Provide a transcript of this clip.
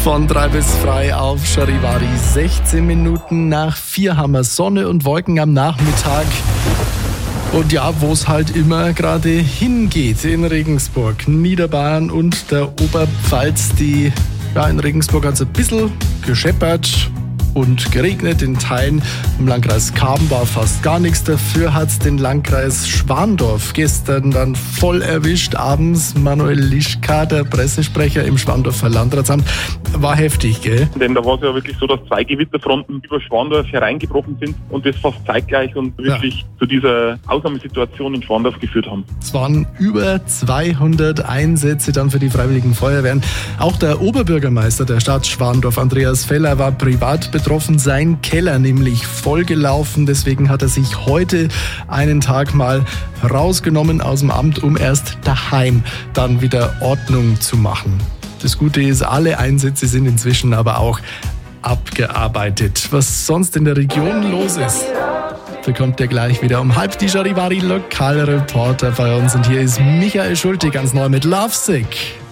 Von 3 bis frei auf Charivari. 16 Minuten nach 4 haben wir Sonne und Wolken am Nachmittag. Und ja, wo es halt immer gerade hingeht, in Regensburg, Niederbayern und der Oberpfalz. In Regensburg hat es ein bisschen gescheppert und geregnet in Teilen. Im Landkreis Karben war fast gar nichts. Dafür hat es den Landkreis Schwandorf gestern dann voll erwischt. Abends Manuel Lischka, der Pressesprecher im Schwandorfer Landratsamt, war heftig, gell? Denn da war es ja wirklich so, dass 2 Gewitterfronten über Schwandorf hereingebrochen sind und das fast zeitgleich und wirklich zu dieser Ausnahmesituation in Schwandorf geführt haben. Es waren über 200 Einsätze dann für die Freiwilligen Feuerwehren. Auch der Oberbürgermeister der Stadt Schwandorf, Andreas Feller, war privat betroffen. Sein Keller nämlich vollgelaufen. Deswegen hat er sich heute einen Tag mal rausgenommen aus dem Amt, um erst daheim dann wieder Ordnung zu machen. Das Gute ist, alle Einsätze sind inzwischen aber auch abgearbeitet. Was sonst in der Region los ist, bekommt ihr gleich wieder um 12:30 die Charivari Lokalreporter bei uns. Und hier ist Michael Schulte ganz neu mit Lovesick.